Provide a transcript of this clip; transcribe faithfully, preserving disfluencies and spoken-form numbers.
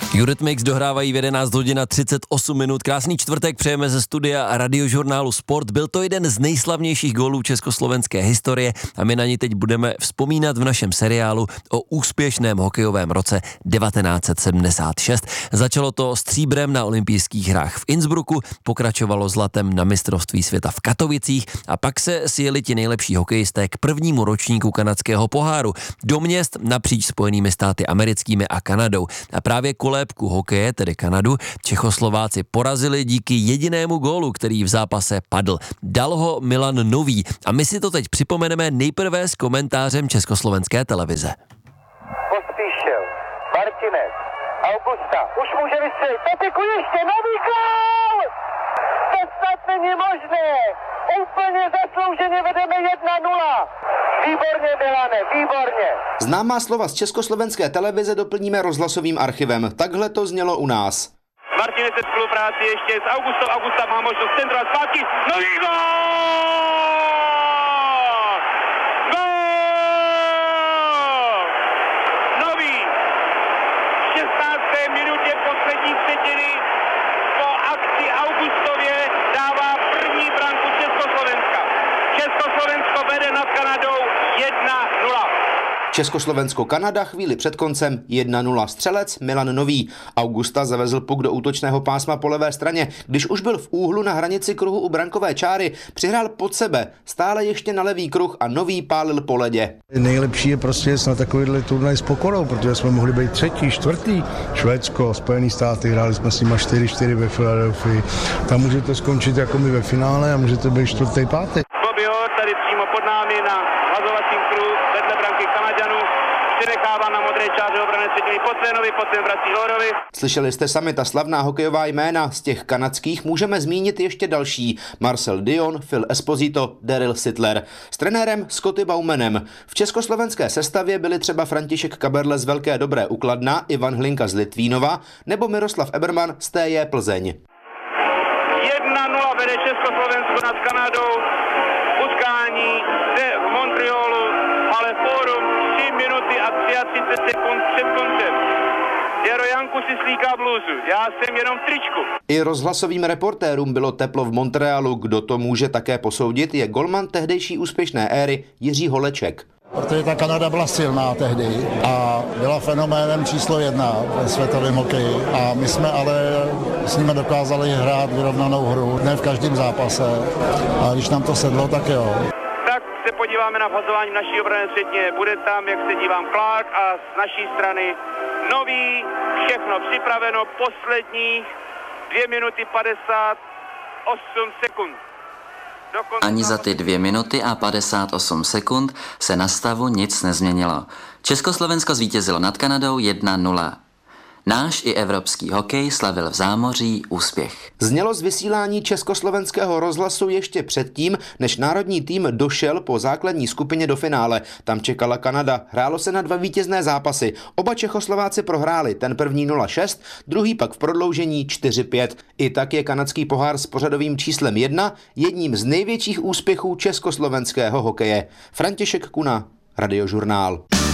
Eurythmics dohrávají v jedenáct hodin a třicet osm minut. Krásný čtvrtek přejeme ze studia a radiožurnálu Sport. Byl to jeden z nejslavnějších gólů československé historie a my na ní teď budeme vzpomínat v našem seriálu o úspěšném hokejovém roce devatenáct set sedmdesát šest. Začalo to stříbrem na olympijských hrách v Innsbrucku, pokračovalo zlatem na mistrovství světa v Katovicích a pak se sjeli ti nejlepší hokejisté k prvnímu ročníku kanadského poháru do měst napříč Spojenými státy americkými a Kanadou. A právě kolébku hokeje, tedy Kanadu, Čechoslováci porazili díky jedinému gólu, který v zápase padl. Dal ho Milan Nový a my si to teď připomeneme nejprve s komentářem československé televize. Pospíšil, Martinez, Augusta, už může vystřelit, Patriku ještě nový gól! To snad není možné, úplně zaslouženě vedeme jedna nula. Výborně, Milane, výborně. Známá slova z československé televize doplníme rozhlasovým archivem. Takhle to znělo u nás. Martinez v spolupráci ještě s Augustou, Augusta má možnost centrovat zpátky, nový gól! Gól! Nový! V šestnácté minutě poslední třetiny po akci Augustově dává první branku Československa. Československo vede nad Kanadou jedna nula. Československo-Kanada chvíli před koncem jedna nula. Střelec Milan Nový. Augusta zavezl puk do útočného pásma po levé straně. Když už byl v úhlu na hranici kruhu u brankové čáry, přihrál pod sebe, stále ještě na levý kruh a Nový pálil po ledě. Nejlepší je prostě na takovýhle turnaj s pokorou, protože jsme mohli být třetí, čtvrtý. Švédsko, Spojený státy, hráli jsme s nimi čtyři čtyři ve Filadelfii. Tam můžete skončit jako my ve finále a můžete být čtvrtý, pátý. Bobby Orr tady přímo pod námi na hazovacím kruhu vedle branky Kanaďanů. Přenechává na modré čáře obrany třetiny po trénovi, potom vrací Horovi. Slyšeli jste sami ta slavná hokejová jména. Z těch kanadských můžeme zmínit ještě další. Marcel Dion, Phil Esposito, Daryl Sittler. S trenérem Scotty Baumanem. V československé sestavě byli třeba František Kaberle z Velké Dobré u Kladna, Ivan Hlinka z Litvínova nebo Miroslav Eberman z T J Plzeň. jedna nula vede Československo nad Kanadou. Utkání zde v Montrealu, ale fórum tři minuty a třicet tři sekund před koncem. Jaro Janku si slíká bluzu, já jsem jenom v tričku. I rozhlasovým reportérům bylo teplo v Montrealu. Kdo to může také posoudit, je golman tehdejší úspěšné éry Jiří Holeček. Protože ta Kanada byla silná tehdy a byla fenoménem číslo jedna ve světovém hokeji. A my jsme ale s nimi dokázali hrát vyrovnanou hru, ne v každém zápase. A když nám to sedlo, tak jo. Tak se podíváme na vhazování naší obrany třetně. Bude tam, jak se dívám, Clark a z naší strany Nový, všechno připraveno, posledních dvě minuty padesát osm sekund. Ani za ty dvě minuty a padesát osm sekund se na stavu nic nezměnilo. Československo zvítězilo nad Kanadou jedna nula. Náš i evropský hokej slavil v zámoří úspěch. Znělo z vysílání československého rozhlasu ještě předtím, než národní tým došel po základní skupině do finále. Tam čekala Kanada. Hrálo se na dva vítězné zápasy. Oba Čechoslováci prohráli, ten první nula šest, druhý pak v prodloužení čtyři pět. I tak je kanadský pohár s pořadovým číslem jedna jedním z největších úspěchů československého hokeje. František Kuna, Radiožurnál.